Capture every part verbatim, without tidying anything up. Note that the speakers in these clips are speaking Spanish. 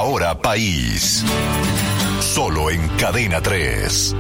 Ahora País. Solo en Cadena tres.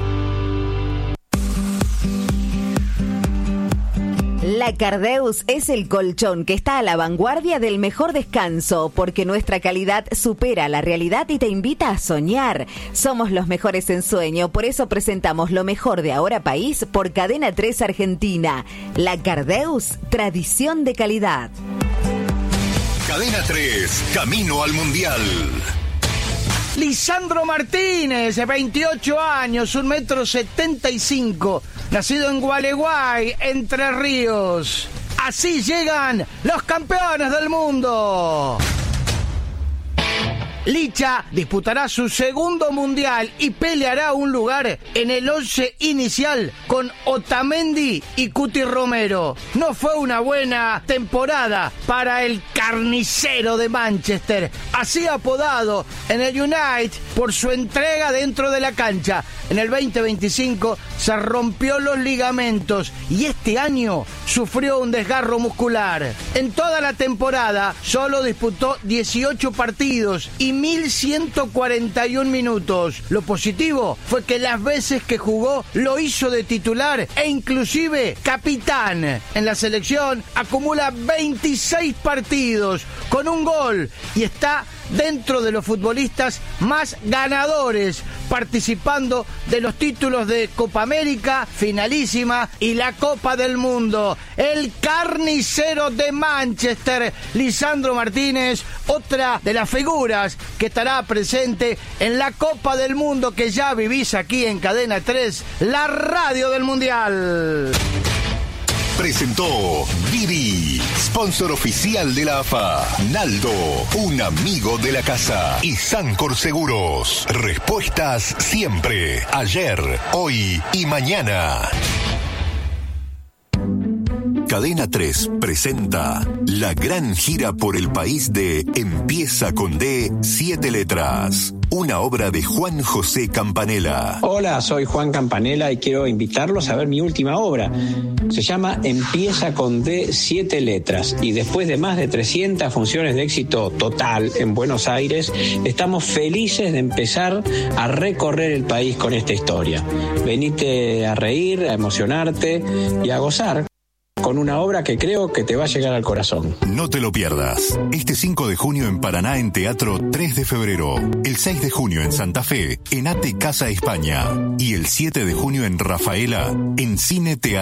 La Cardeus es el colchón que está a la vanguardia del mejor descanso, porque nuestra calidad supera la realidad y te invita a soñar. Somos los mejores en sueño, por eso presentamos lo mejor de Ahora País por Cadena tres Argentina. La Cardeus, tradición de calidad. Cadena tres, camino al Mundial. Lisandro Martínez, de veintiocho años, un metro setenta y cinco, nacido en Gualeguay, Entre Ríos. Así llegan los campeones del mundo. Licha disputará su segundo mundial y peleará un lugar en el once inicial con Otamendi y Cuti Romero. No fue una buena temporada para el carnicero de Manchester, así apodado en el United por su entrega dentro de la cancha. En el veinte veinticinco se rompió los ligamentos y este año sufrió un desgarro muscular. En toda la temporada solo disputó dieciocho partidos y mil ciento cuarenta y un minutos. Lo positivo fue que las veces que jugó lo hizo de titular e inclusive capitán. En la selección acumula veintiséis partidos con un gol y está dentro de los futbolistas más ganadores, participando de los títulos de Copa América, Finalísima y la Copa del Mundo. El carnicero de Manchester, Lisandro Martínez, otra de las figuras que estará presente en la Copa del Mundo que ya vivís aquí en Cadena tres, la radio del Mundial. Presentó Didi, sponsor oficial de la A F A. Naldo, un amigo de la casa. Y Sancor Seguros. Respuestas siempre. Ayer, hoy y mañana. Cadena tres presenta la gran gira por el país de Empieza con D, siete letras. Una obra de Juan José Campanella. Hola, soy Juan Campanella y quiero invitarlos a ver mi última obra. Se llama Empieza con D, siete letras. Y después de más de trescientas funciones de éxito total en Buenos Aires, estamos felices de empezar a recorrer el país con esta historia. Venite a reír, a emocionarte y a gozar con una obra que creo que te va a llegar al corazón. No te lo pierdas. Este cinco de junio en Paraná en Teatro tres de febrero. El seis de junio en Santa Fe, en Ate Casa España. Y el siete de junio en Rafaela, en Cine Teatro.